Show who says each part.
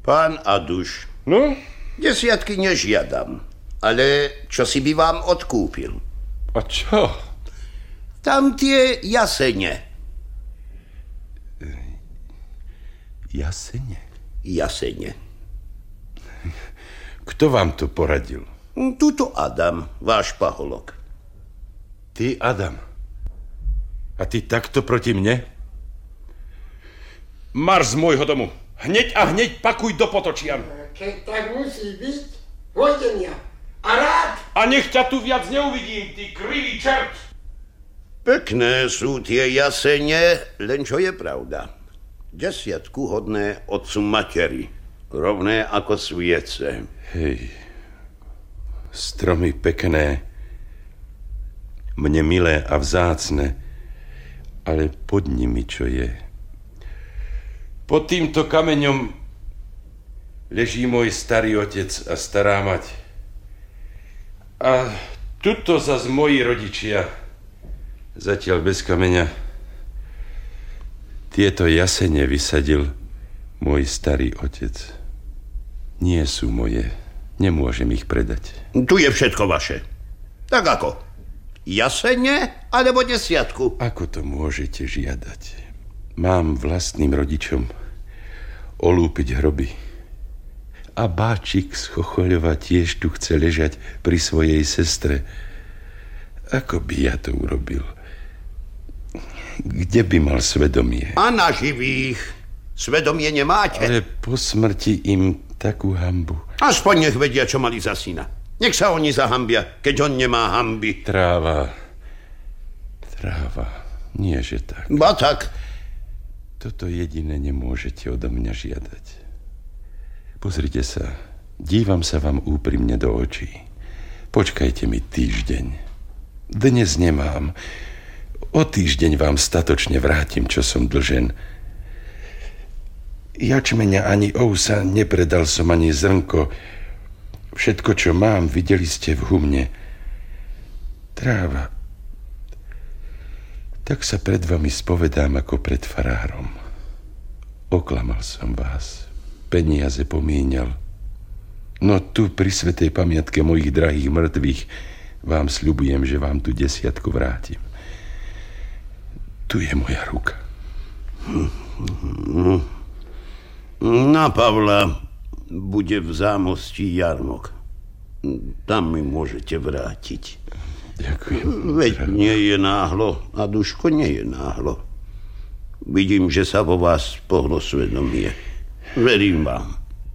Speaker 1: Pán Aduš.
Speaker 2: No?
Speaker 1: 10 nežiadam, ale čo si by vám odkúpil?
Speaker 2: A čo?
Speaker 1: Tam tie jasene.
Speaker 2: Jasene?
Speaker 1: Jasene.
Speaker 2: Kto vám to poradil?
Speaker 1: Tuto Adam, váš paholok.
Speaker 2: Ty, Adam. A ty takto proti mne? Marš z môjho domu. Hneď a hneď pakuj do Potočian.
Speaker 3: Keď tak musí byť, pôjdem ja. A rád.
Speaker 2: A nech ťa tu viac neuvidím, ty krivý čert.
Speaker 1: Pekné sú tie jasene, len čo je pravda. 10 hodné otcu materi, rovné ako sviece.
Speaker 2: Hej, stromy pekné, mne milé a vzácne, ale pod nimi čo je? Pod týmto kameňom leží môj starý otec a stará mať. A tuto zas moji rodičia, zatiaľ bez kameňa. Tieto jasene vysadil môj starý otec. Nie sú moje, nemôžem ich predať.
Speaker 1: Tu je všetko vaše. Tak ako? Jasene alebo 10?
Speaker 2: Ako to môžete žiadať? Mám vlastným rodičom olúpiť hroby. A báčik z Chochoľova tiež tu chce ležať pri svojej sestre. Ako by ja to urobil? Kde by mal svedomie?
Speaker 1: A na živých svedomie nemáte.
Speaker 2: Ale po smrti im takú hanbu.
Speaker 1: Aspoň nech vedia, čo mali za syna. Nech sa oni zahambia, keď on nemá hanby.
Speaker 2: Tráva. Nie, že tak.
Speaker 1: Ba tak.
Speaker 2: Toto jediné nemôžete odo mňa žiadať. Pozrite sa. Dívam sa vám úprimne do očí. Počkajte mi týždeň. Dnes nemám. O týždeň vám statočne vrátim, čo som dlžen. Jačmeňa ani ousa nepredal som ani zrnko. Všetko, čo mám, videli ste v humne. Tráva. Tak sa pred vami spovedám ako pred farárom. Oklamal som vás. Peniaze pomíňal. No tu pri svätej pamiatke mojich drahých mŕtvych vám sľubujem, že vám tu 10 vrátim. Tu je moja ruka.
Speaker 1: Na Pavla bude v Zámostí jarmok. Tam mi môžete vrátiť.
Speaker 2: Ďakujem.
Speaker 1: Veď nie je náhlo, a Duško nie je náhlo. Vidím, že sa vo vás pohlo svedomie. Verím vám.